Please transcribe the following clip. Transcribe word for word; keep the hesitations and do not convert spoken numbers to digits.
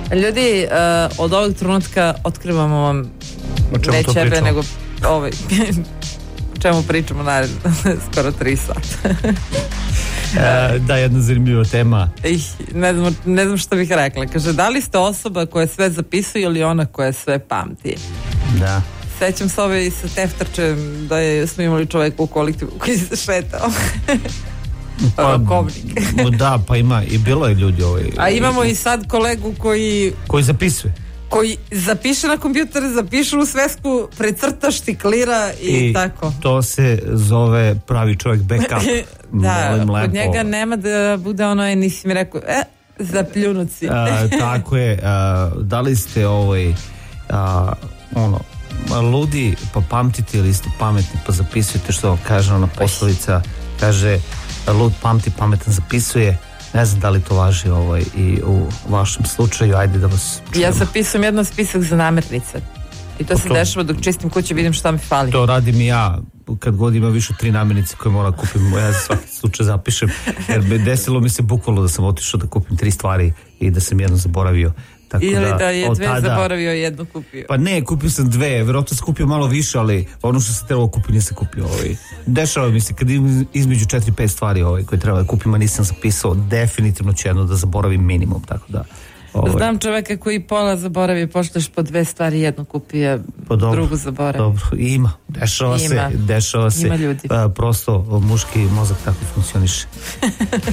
Ljudi, uh, od ovog trenutka otkrivamo vam ne ćebe, nego ovaj, o čemu pričamo naredno skoro tri sata. e, da, jedna zanimljiva tema. Ih, ne znam, ne znam što bih rekla. Kaže, da li ste osoba koja sve zapisuje ili ona koja sve pamti? Da. Sećam se ove i sa Teftarčem da je, smo imali čoveka u kolektivu koji se šetao. Pa, Kovnik. Da, pa ima i bilo je ljudi ovaj. A imamo i sad kolegu koji koji zapisuje. Koji zapiše na kompjuter, zapiše u svesku, precrta, štiklira i, I tako. To se zove pravi čovjek backup. Da, kod njega nema da bude ono, je, nisi mi rekao, e, zapljunuci. A, tako je, a, da li ste ovaj, a, ono, ludi pa pamtite ili ste pametni pa zapisujete, što kaže ona poslovica, kaže lud pamti, pametan zapisuje. Ne znam da li to važi ovaj i u vašem slučaju, ajde da vas čujemo. Ja zapisujem jedan spisak za namirnice i to, to se dešava dok čistim kuću, vidim šta mi fali. To radim i ja, kad god ima više tri namirnice koje moram kupim, ja za svaki slučaj zapišem, jer desilo mi se bukvalno da sam otišao da kupim tri stvari i da sam jedno zaboravio. Tako ili da, da je dve tada, zaboravio, jedno kupio. Pa ne, kupio sam dve, vjerojatno sam kupio malo više, ali ono što sam trebao kupiti nisam kupio. Ovaj. Dešava mi se, kad između četiri pet stvari ovaj, koje treba da kupim, a nisam zapisao, definitivno ću jedno da zaboravim minimum, tako da... Ovaj. Znam čoveka koji pola zaboravio, poštoš po dve stvari, jedno kupio, pa drugu zaboravio. Dobro, ima, dešava ima. se, dešava se. Ima ljudi. Prosto muški mozak tako funkcioniše.